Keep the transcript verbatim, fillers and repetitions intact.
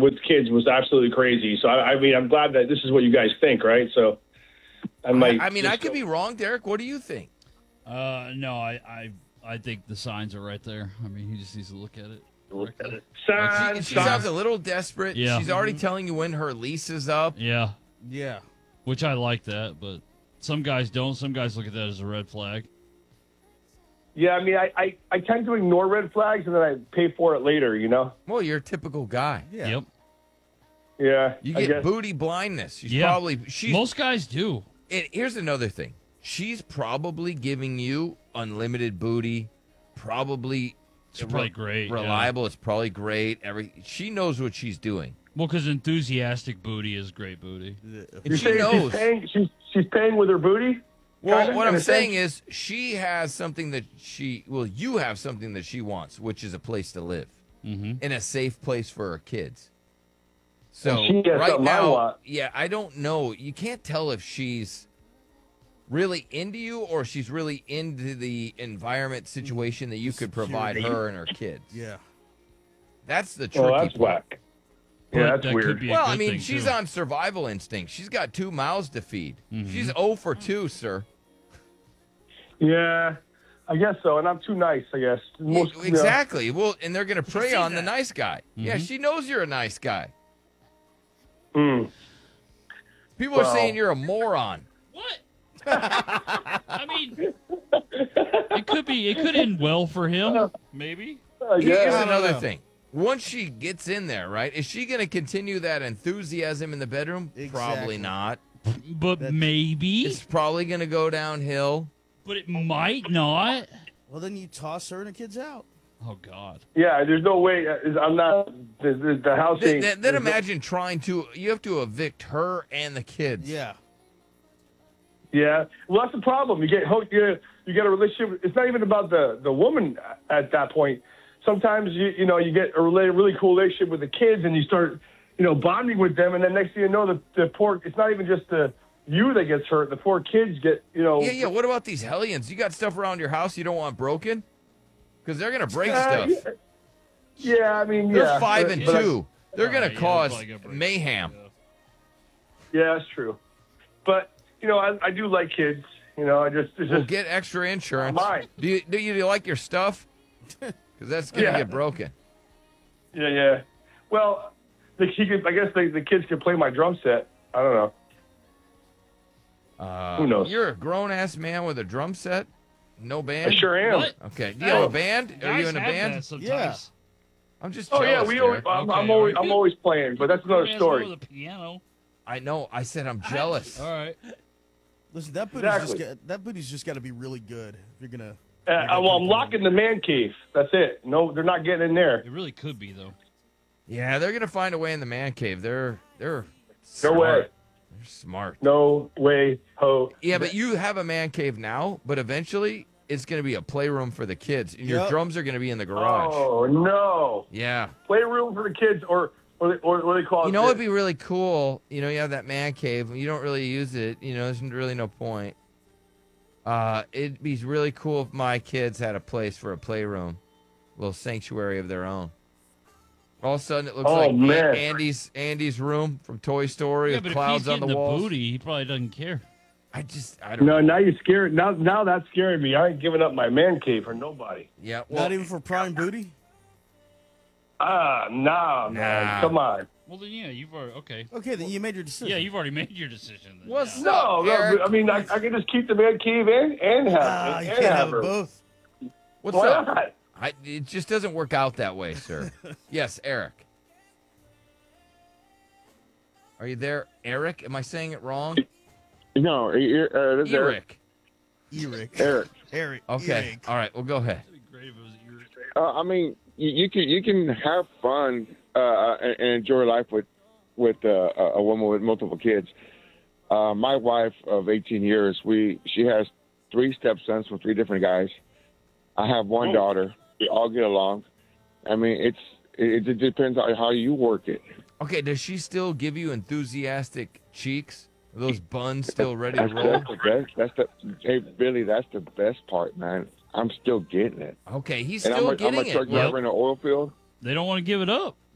with kids was absolutely crazy. So I, I mean, I'm glad that this is what you guys think, right? So I might. I, I mean, I could go. be wrong, Derek. What do you think? Uh, no, I, I, I think the signs are right there. I mean, he just needs to look at it. Look at it. Like, Sign, she, she sign. sounds a little desperate. Yeah. She's already telling you when her lease is up. Yeah, Yeah. which I like that, but some guys don't. Some guys look at that as a red flag. Yeah, I mean, I, I, I tend to ignore red flags and then I pay for it later, you know? Well, you're a typical guy. Yeah. Yep. Yeah. You I get guess. booty blindness. She's Yeah. probably she's. Most guys do. And here's another thing. She's probably giving you unlimited booty. Probably. It's probably great. yeah. Reliable. It's probably great. Every she knows what she's doing. Well, because enthusiastic booty is great booty. And You're she saying knows. she's paying, she's, she's paying with her booty? Well, Kinda, what in I'm a saying sense? is she has something that she, well, you have something that she wants, which is a place to live Mm-hmm. and a safe place for her kids. So And she has right something I now, want. yeah, I don't know. You can't tell if she's really into you or she's really into the environment situation that you could provide Security. her and her kids. Yeah. That's the tricky Oh, that's part. whack. Yeah, that's that weird. Could be a Well, good I mean, thing, she's too. on survival instinct. She's got two mouths to feed. Mhm. She's zero for two, sir. Yeah, I guess so. And I'm too nice, I guess. Most, you know, Exactly. Well, and they're going to prey see on the that. nice guy. Yeah, Mhm. she knows you're a nice guy. mm. People Well- are saying you're a moron. What? I mean, it could be. It could end well for him. Maybe. I Here's guess. don't another know. thing. Once she gets in there, right, is she going to continue that enthusiasm in the bedroom? Probably Exactly. not. But That- maybe. It's probably going to go downhill. But it might not. Well, then you toss her and the kids out. Oh God. Yeah, there's no way. uh, I'm not. The, the, the house Then, ain't. then, then imagine trying to, you have to evict her and the kids. Yeah. Yeah, well, that's the problem. You get hooked. You, you get a relationship. It's not even about the, the woman at that point. Sometimes you you know you get a really really cool relationship with the kids, and you start you know bonding with them, and then next thing you know, the the poor. It's not even just the you that gets hurt. The poor kids get you know. Yeah, yeah. What about these hellions? You got stuff around your house you don't want broken? Because they're going to break Uh, stuff. yeah, yeah, I mean, They're yeah. five but- and but I- two. They're going Uh, to yeah, cause probably gonna break mayhem. stuff, yeah, that's true. But you know, I, I do like kids. You know, I just it's Well, just get extra insurance. Mine. Do you, do you like your stuff? Because that's going to Yeah. get broken. yeah, yeah. Well, the, he could, I guess the, the kids can play my drum set. I don't know. Uh, Who knows? You're a grown ass man with a drum set, no band. I sure am. What? Okay. Do you have a band? Are Guys you in a have band? that sometimes. Yeah. I'm just. Oh yeah, jealous, we always, Derek. I'm, Okay, I'm always alright. I'm always playing, but that's another Grown-ass story. With a piano. I know. I said I'm jealous. All right. Listen, that booty's Exactly. just got, that booty's just got to be really good if you're gonna. Uh, you're gonna well, I'm keep locking the man cave. That's it. No, they're not getting in there. It really could be though. Yeah, they're gonna find a way in the man cave. They're they're No smart. way. They're smart. No way, ho. Yeah, but you have a man cave now, but eventually it's gonna be a playroom for the kids, and your Yep. drums are gonna be in the garage. Oh no! Yeah. Playroom for the kids, or or, or what do they call it? You know what'd be really cool? You know, you have that man cave, and you don't really use it. You know, there's really no point. Uh, it'd be really cool if my kids had a place for a playroom, a little sanctuary of their own. All of a sudden, it looks Oh, like An- man. Andy's Andy's room from Toy Story Yeah, with but if clouds he's on getting the the walls. booty, he probably doesn't care. I just, I don't No, know. now you're scared. Now, now that's scaring me. I ain't giving up my man cave for nobody. Yeah, well, Not even for prime booty. Ah, nah, man. Nah. Come on. Well then, yeah, you've already okay. Okay, then you made your decision. Yeah, you've already made your decision. Then. what's yeah. up, No, no. Eric? I mean, I, I can just keep the man cave and and have Ah, and you can't have have her. it both. What's Why up? not? I, it just doesn't work out that way, sir. Yes, Eric. Are you there, Eric? Am I saying it wrong? No, uh, this is Eric. Eric. Eric. Eric. Eric. Okay. Eric. All right. Well, go ahead. That'd be great if it was your. Uh, I mean, you, you can you can have fun uh, and, and enjoy life with with uh, a a woman with multiple kids. Uh, my wife of eighteen years, we she has three stepsons from three different guys. I have one Oh. daughter. We all get along. I mean, it's it, it depends on how you work it. Okay. Does she still give you enthusiastic cheeks? Are those buns still ready to That's, roll? that's the best. That's the hey Billy. That's the best part, man. I'm still getting it. Okay. He's And still I'm a, I'm getting a truck it. driver in an oil field. They don't want to give it up.